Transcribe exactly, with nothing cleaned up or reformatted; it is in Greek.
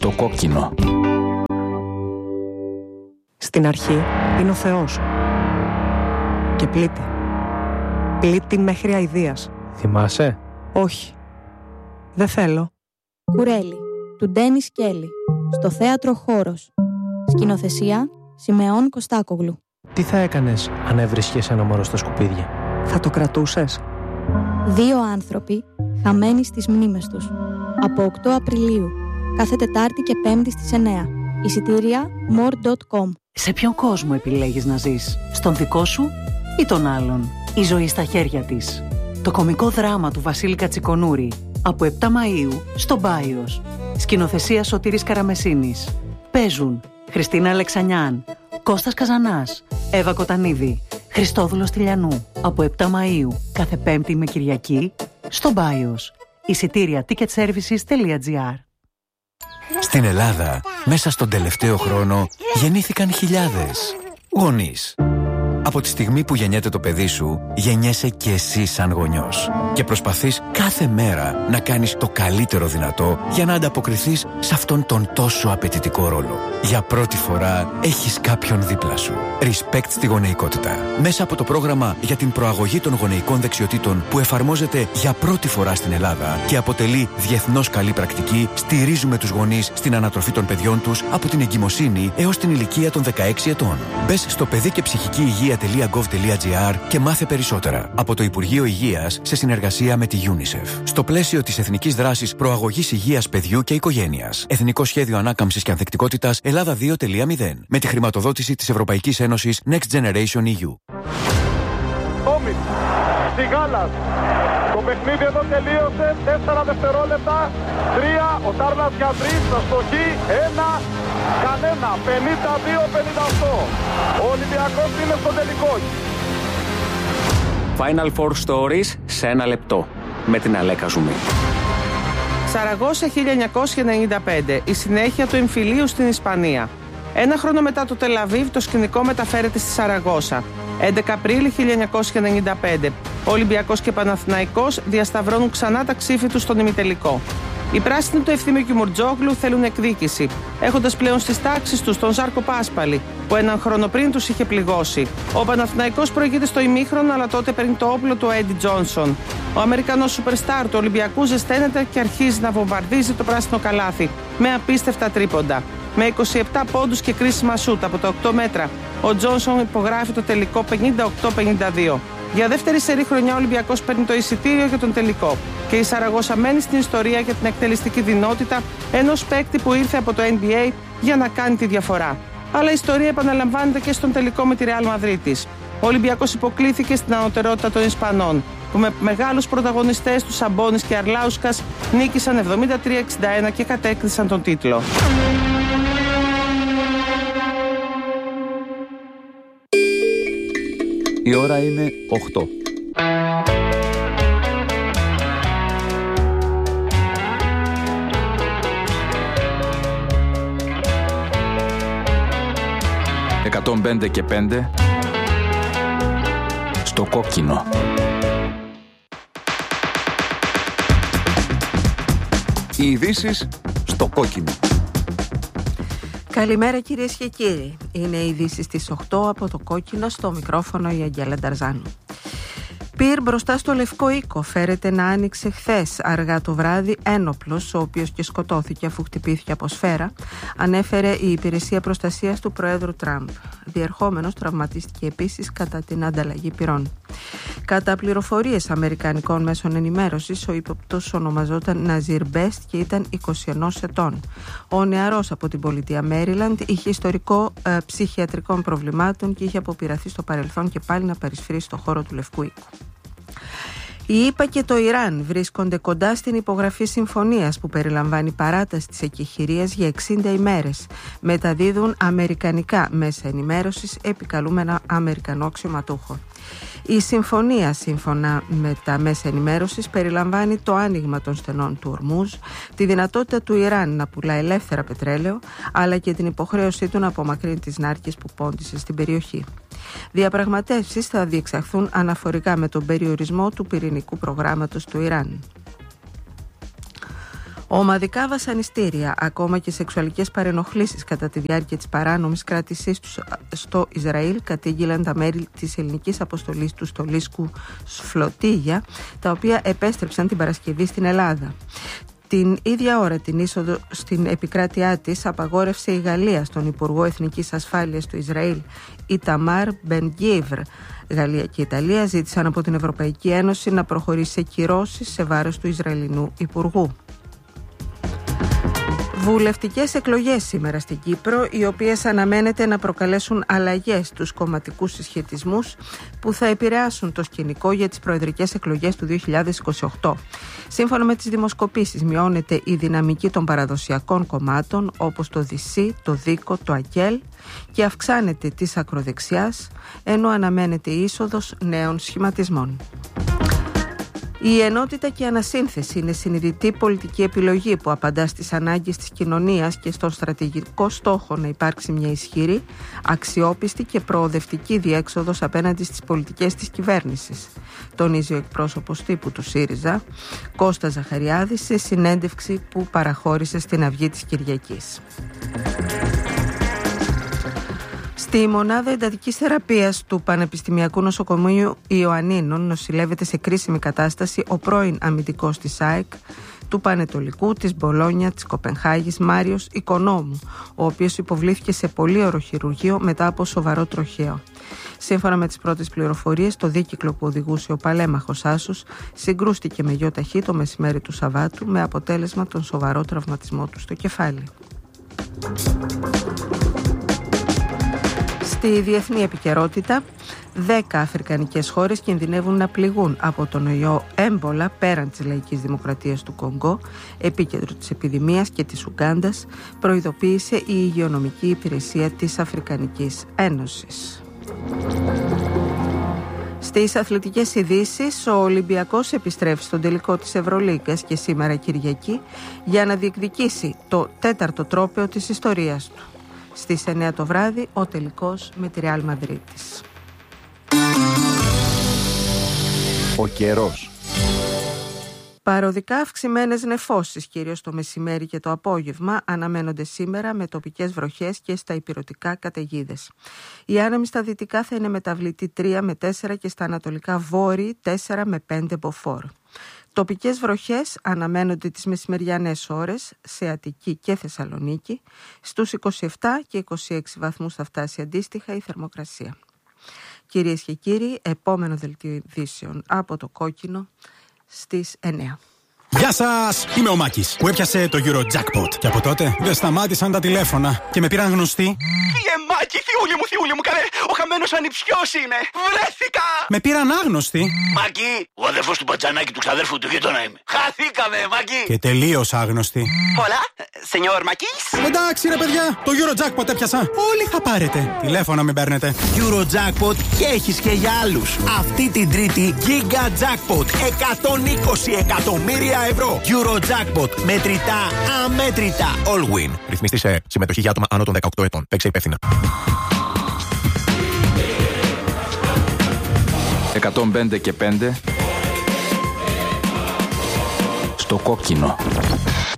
Στο κόκκινο. Στην αρχή είναι ο Θεός. Και πλήττει. Πλήττει μέχρι αηδίας. Θυμάσαι? Όχι. Δεν θέλω. Κουρέλι, του Ντένις Κέλλη. Στο θέατρο Χώρος. Σκηνοθεσία Σιμεών Κωστάκογλου. Τι θα έκανες αν έβρισκες ένα μωρό στα σκουπίδια? Θα το κρατούσες? Δύο άνθρωποι χαμένοι στις μνήμες τους. Από οκτώ Απριλίου. Κάθε Τετάρτη και Πέμπτη στις εννιά. Εισιτήρια more τελεία com. Σε ποιον κόσμο επιλέγεις να ζεις? Στον δικό σου ή τον άλλον? Η ζωή στα χέρια της. Το κωμικό δράμα του Βασίλη Κατσικονούρη. Από επτά Μαΐου στο Μπάιος. Σκηνοθεσία Σωτήρης Καραμεσίνης. Παίζουν Χριστίνα Αλεξανιάν, Κώστας Καζανάς, Εύα Κοτανίδη, Χριστόδουλος Τηλιανού. Από επτά Μαΐου κάθε Πέμπτη με Κυριακή στο Μπάιος. Εισιτήρια ticketservices τελεία gr. Στην Ελλάδα, μέσα στον τελευταίο χρόνο, γεννήθηκαν χιλιάδες γονείς. Από τη στιγμή που γεννιέται το παιδί σου, γεννιέσαι και εσύ σαν γονιός. Και προσπαθείς κάθε μέρα να κάνεις το καλύτερο δυνατό για να ανταποκριθείς σε αυτόν τον τόσο απαιτητικό ρόλο. Για πρώτη φορά έχεις κάποιον δίπλα σου. Respect στη γονεϊκότητα. Μέσα από το πρόγραμμα για την προαγωγή των γονεϊκών δεξιοτήτων που εφαρμόζεται για πρώτη φορά στην Ελλάδα και αποτελεί διεθνώς καλή πρακτική, στηρίζουμε τους γονείς στην ανατροφή των παιδιών τους από την εγκυμοσύνη έως την ηλικία των δεκαέξι ετών. Μπες στο παιδί και ψυχική υγεία τελεία gov τελεία gr και μάθε περισσότερα από το Υπουργείο Υγείας σε συνεργασία με τη UNICEF. Στο πλαίσιο της Εθνικής Δράσης Προαγωγής Υγείας Παιδιού και Οικογένειας. Εθνικό Σχέδιο Ανάκαμψης και Ανθεκτικότητας Ελλάδα δύο τελεία μηδέν. Με τη χρηματοδότηση της Ευρωπαϊκής Ένωσης Next Generation ι γιου. Όμιτ, στη Γάλας. Το παιχνίδι εδώ τελείωσε. τέσσερα δευτερόλεπτα. τρία. Ο Τάρλας Γιαντρής στα στοχή. ένα. Κανένα. πενήντα δύο πενήντα οκτώ. Ο Ολυμπιακός είναι στο τελικό. Final Four Stories σε ένα λεπτό. Με την Αλέκα Ζουμή. Σαραγώσα χίλια εννιακόσια ενενήντα πέντε. Η συνέχεια του εμφυλίου στην Ισπανία. Ένα χρόνο μετά το Τελαβίβ, το σκηνικό μεταφέρεται στη Σαραγώσα. έντεκα Απρίλη χίλια εννιακόσια ενενήντα πέντε. Ο Ολυμπιακός και Παναθηναϊκός διασταυρώνουν ξανά τα ξύφη τους στον ημιτελικό. Οι πράσινοι του Ευθύμιου Κιμουρτζόγλου θέλουν εκδίκηση, έχοντας πλέον στις τάξεις τους τον Ζάρκο Πάσπαλη, που έναν χρόνο πριν τους είχε πληγώσει. Ο Παναθηναϊκός προηγείται στο ημίχρονο, αλλά τότε παίρνει το όπλο του Έντι Τζόνσον. Ο Αμερικανός σούπερστάρ του Ολυμπιακού ζεσταίνεται και αρχίζει να βομβαρδίζει το πράσινο καλάθι με απίστευτα τρίποντα. Με είκοσι επτά πόντους και κρίσιμα σούτ από τα οκτώ μέτρα, ο Τζόνσον υπογράφει το τελικό πενήντα οκτώ πενήντα δύο. Για δεύτερη σερή χρονιά ο Ολυμπιακός παίρνει το εισιτήριο για τον τελικό. Και η Σαραγώσα μένει στην ιστορία για την εκτελεστική δυνότητα ενός παίκτη που ήρθε από το N B A για να κάνει τη διαφορά. Αλλά η ιστορία επαναλαμβάνεται και στον τελικό με τη Ρεάλ Μαδρίτης. Ο Ολυμπιακός υποκλήθηκε στην ανωτερότητα των Ισπανών, που με μεγάλους πρωταγωνιστές του Σαμπόνις και Αρλάουσκας νίκησαν εβδομήντα τρία εξήντα ένα και κατέκτησαν τον τίτλο. Η ώρα είναι οκτώ. εκατόν πέντε και πέντε στο κόκκινο. Οι ειδήσεις στο κόκκινο. Καλημέρα κυρίες και κύριοι. Είναι οι ειδήσεις στις οκτώ από το κόκκινο, στο μικρόφωνο η Αγγέλα Νταρζάνου. Πυρ μπροστά στο Λευκό Οίκο. Φέρεται να άνοιξε χθες αργά το βράδυ ένοπλος, ο οποίος και σκοτώθηκε αφού χτυπήθηκε από σφαίρα, ανέφερε η Υπηρεσία Προστασίας του Προέδρου Τραμπ. Διερχόμενος τραυματίστηκε επίσης κατά την ανταλλαγή πυρών. Κατά πληροφορίες αμερικανικών μέσων ενημέρωσης, ο ύποπτος ονομαζόταν Ναζίρ Μπέστ και ήταν είκοσι ένα ετών. Ο νεαρός από την πολιτεία Μέριλαντ είχε ιστορικό ε, ψυχιατρικών προβλημάτων και είχε αποπειραθεί στο παρελθόν και πάλι να παρισφρήσει στο χώρο του Λευκού Οίκου. Οι ΗΠΑ και το Ιράν βρίσκονται κοντά στην υπογραφή συμφωνίας που περιλαμβάνει παράταση της εκεχηρίας για εξήντα ημέρες. Μεταδίδουν αμερικανικά μέσα ενημέρωσης επικαλούμενα Αμερικανό αξιωματούχο. Η συμφωνία, σύμφωνα με τα μέσα ενημέρωσης, περιλαμβάνει το άνοιγμα των στενών του Ορμούζ, τη δυνατότητα του Ιράν να πουλά ελεύθερα πετρέλαιο, αλλά και την υποχρέωσή του να απομακρύνει τις νάρκες που πόντισε στην περιοχή. Διαπραγματεύσεις θα διεξαχθούν αναφορικά με τον περιορισμό του πυρηνικού προγράμματος του Ιράν. Ομαδικά βασανιστήρια, ακόμα και σεξουαλικές παρενοχλήσεις κατά τη διάρκεια της παράνομης κράτησής τους στο Ισραήλ κατήγγειλαν τα μέρη της ελληνικής αποστολής του Στολίσκου Φλωτίγια, τα οποία επέστρεψαν την Παρασκευή στην Ελλάδα. Την ίδια ώρα την είσοδο στην επικράτειά της απαγόρευσε η Γαλλία στον Υπουργό Εθνικής Ασφάλειας του Ισραήλ, Ιταμάρ Μπεν-Γκίβρ. Γαλλία και Ιταλία ζήτησαν από την Ευρωπαϊκή Ένωση να προχωρήσει σε κυρώσεις σε βάρος του Ισραηλινού Υπουργού. Βουλευτικές εκλογές σήμερα στην Κύπρο, οι οποίες αναμένεται να προκαλέσουν αλλαγές στους κομματικούς συσχετισμούς που θα επηρεάσουν το σκηνικό για τις προεδρικές εκλογές του δύο χιλιάδες είκοσι οκτώ. Σύμφωνα με τις δημοσκοπήσεις, μειώνεται η δυναμική των παραδοσιακών κομμάτων όπως το ΔΙΣΥ, το ΔΙΚΟ, το ΑΚΕΛ και αυξάνεται της ακροδεξιάς, ενώ αναμένεται η είσοδος νέων σχηματισμών. Η ενότητα και η ανασύνθεση είναι συνειδητή πολιτική επιλογή που απαντά στις ανάγκες της κοινωνίας και στον στρατηγικό στόχο να υπάρξει μια ισχυρή, αξιόπιστη και προοδευτική διέξοδος απέναντι στις πολιτικές της κυβέρνησης, τονίζει ο εκπρόσωπος τύπου του ΣΥΡΙΖΑ, Κώστας Ζαχαριάδης, σε συνέντευξη που παραχώρησε στην Αυγή της Κυριακής. Στη μονάδα εντατικής θεραπείας του Πανεπιστημιακού Νοσοκομείου Ιωαννίνων νοσηλεύεται σε κρίσιμη κατάσταση ο πρώην αμυντικός της ΑΕΚ, του Πανετολικού, της Μπολόνια, της Κοπενχάγης, Μάριος Οικονόμου, ο οποίος υποβλήθηκε σε πολύωρο χειρουργείο μετά από σοβαρό τροχαίο. Σύμφωνα με τις πρώτες πληροφορίες, το δίκυκλο που οδηγούσε ο παλέμαχος Άσος συγκρούστηκε με γιοταχή το μεσημέρι του Σαββάτου, με αποτέλεσμα τον σοβαρό τραυματισμό του στο κεφάλι. Στη διεθνή επικαιρότητα, δέκα αφρικανικές χώρες κινδυνεύουν να πληγούν από τον ιό έμπολα πέραν της Λαϊκής Δημοκρατίας του Κονγκό, επίκεντρο της επιδημίας και της Ουγκάντας, προειδοποίησε η Υγειονομική Υπηρεσία της Αφρικανικής Ένωσης. Στις αθλητικές ειδήσεις, ο Ολυμπιακός επιστρέφει στον τελικό της Ευρωλίγκας και σήμερα Κυριακή για να διεκδικήσει το τέταρτο τρόπαιο της ιστορίας του. Στις εννιά το βράδυ ο τελικός με τη Ρεάλ Μαδρίτης. Ο καιρός. Παροδικά αυξημένες νεφώσεις, κυρίως το μεσημέρι και το απόγευμα, αναμένονται σήμερα με τοπικές βροχές και στα ηπειρωτικά καταιγίδες. Η άνεμη στα δυτικά θα είναι μεταβλητή τρία με τέσσερα και στα ανατολικά βόρειοι τέσσερα με πέντε μποφόρ. Τοπικές βροχές αναμένονται τις μεσημεριανές ώρες σε Αττική και Θεσσαλονίκη. Στους είκοσι επτά και είκοσι έξι βαθμούς θα φτάσει αντίστοιχα η θερμοκρασία. Κυρίες και κύριοι, επόμενο δελτίο ειδήσεων από το Κόκκινο στις εννιά. Γεια σας! Είμαι ο Μάκης που έπιασε το Eurojackpot. Και από τότε δεν σταμάτησαν τα τηλέφωνα και με πήραν γνωστοί. Κύριε Μάκη, θειούλη μου, θειούλη μου, καλέ! Ο χαμένος ανιψιός είμαι! Βρέθηκα! Με πήραν άγνωστοι. Μάκη, ο αδερφός του Πατζανάκη του ξαδέρφου του γείτονα είμαι. Χαθήκαμε, Μάκη! Και τελείως άγνωστοι. Πολλά, σενιόρ Μάκης. Εντάξει ρε παιδιά, το Eurojackpot έπιασα. Όλοι θα πάρετε. Τηλέφωνα μην παίρνετε. Eurojackpot και έχεις και για άλλους. Αυτή την Τρίτη Giga Jackpot εκατόν είκοσι εκατομμύρια ευρώ. Eurojackpot. Μετρητά, αμέτρητα. All win. Ρυθμιστή σε συμμετοχή για άτομα άνω των δεκαοκτώ ετών. Παίξε υπεύθυνα. εκατόν πέντε και πέντε στο Κόκκινο.